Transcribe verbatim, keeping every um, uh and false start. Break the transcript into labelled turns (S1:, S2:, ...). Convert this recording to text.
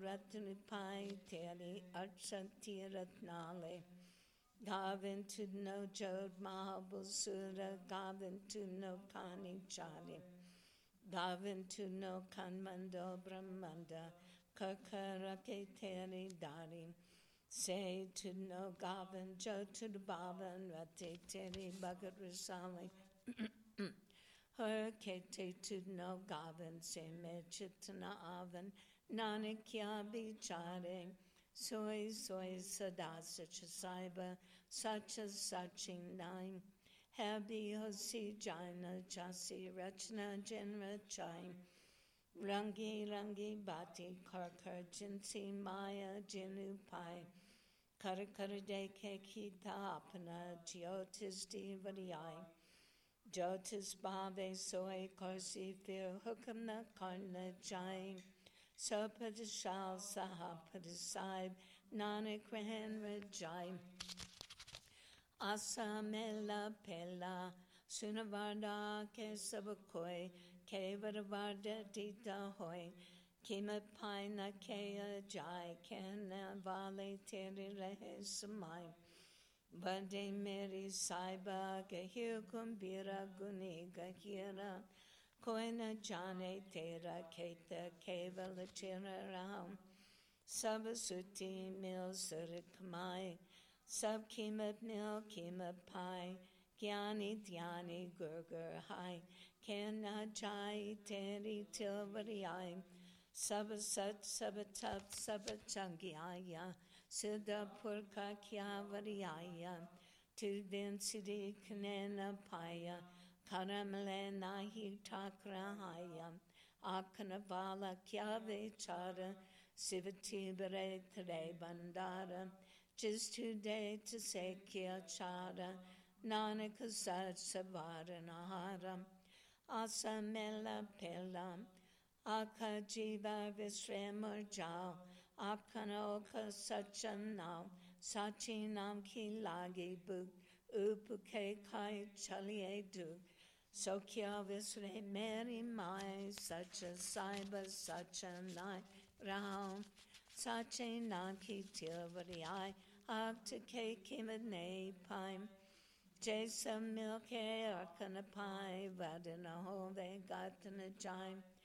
S1: Ratunipai Teri Archanti Ratnale. Gavin to no Jod Mahabusura, Gavin to no Kani Chari. Gavin to no Kanmando Brahmanda, Karkarake Teri Dari. Say to no Gavin, Jo to the Bhavan, Rate Teri Bhagat Rasali. Her Kete to no Gavin, say me Chitana Avan, Nanakya Bichare. Soy, soy, sada, such a saiba, such a sachin nine. Habi hosi jaina, chasi, rachna, genra chai. Rangi, rangi, bati, karkar, jinsi, maya, jinu pai. Karakar de kekita apana, jyotis divadiyai. Jyotis bhave, soy, karsi, fir, hukamna, karna, jai. Sapadashal Sahapadasai Nanak Rahan Rajai Asamela Pela Sunavarda Ke Sabakoi Ke Varavarda Dita Hoi Kima Paina Kea Jai Kena Vale Teri Lehe Samai Bade Meri Saiba Gahir Kumbira Guni Gahira Koina jane tera keta kevala chira ram. Sabasuti mil surikmai. Sab kimat mil kimat pai. Gyani dhyani gurgur hai. Kena jai teri tilvariai. Sabasat sabatat sabachangyaya. Siddha purka kya variaya. Tudin siddhi kanena paya. Karamale nahi takrahaya, akanavala kyave chara, sivati bare tare bandara, just today to say kya chara, nanaka sat savaranahara, asamela pelam, akajiva visramar jao, akanoka sachanam, sachinam ki lagi buk, upuke kai chaliye du. Sokya Visre Mary Mai Sacha Saiba Sacha Nai Ram Sache Naki Tilvari Akta Ke Kimane Paim Jesa Milke Arkana Pai Vadana Hove Gatana Jaim